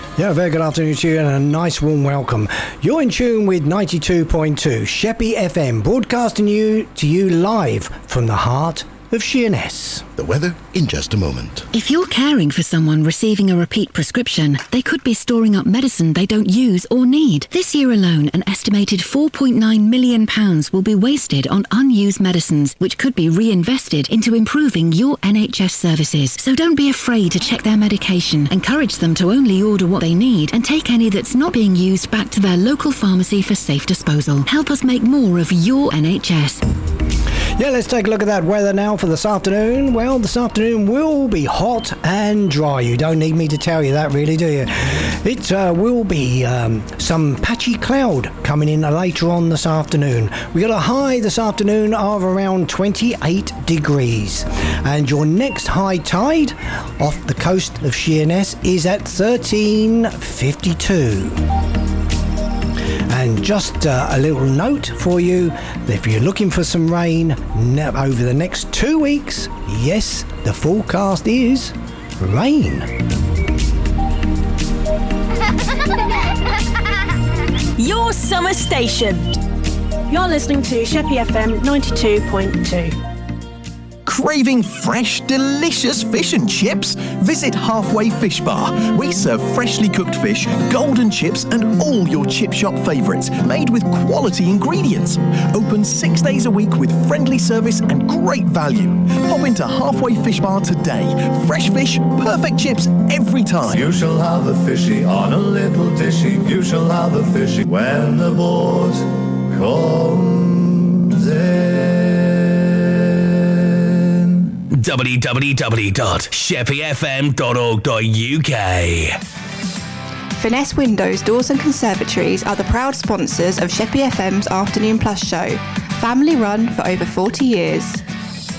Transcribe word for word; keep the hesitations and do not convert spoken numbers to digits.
Yeah, very good afternoon to you and a nice warm welcome. You're in tune with ninety-two point two Sheppey F M, broadcasting you to you live from the heart of Sheerness. The weather in just a moment. If you're caring for someone receiving a repeat prescription, they could be storing up medicine they don't use or need. This year alone, an estimated four point nine million pounds will be wasted on unused medicines, which could be reinvested into improving your N H S services. So don't be afraid to check their medication. Encourage them to only order what they need and take any that's not being used back to their local pharmacy for safe disposal. Help us make more of your N H S. Yeah, let's take a look at that weather now for this afternoon. Well, this afternoon will be hot and dry. You don't need me to tell you that, really, do you? It uh, will be um, some patchy cloud coming in later on this afternoon. We got a high this afternoon of around twenty-eight degrees. And your next high tide off the coast of Sheerness is at thirteen fifty-two. And just uh, a little note for you, if you're looking for some rain over the next two weeks, yes, the forecast is rain. Your summer station. You're listening to Sheppey F M ninety-two point two. Craving fresh, delicious fish and chips? Visit Halfway Fish Bar. We serve freshly cooked fish, golden chips, and all your chip shop favourites, made with quality ingredients. Open six days a week with friendly service and great value. Pop into Halfway Fish Bar today. Fresh fish, perfect chips every time. You shall have the fishy on a little dishy. You shall have the fishy when the boat comes in. w w w dot sheppey f m dot org dot u k. Finesse Windows, Doors and Conservatories are the proud sponsors of Sheppey F M's Afternoon Plus show. Family run for over forty years.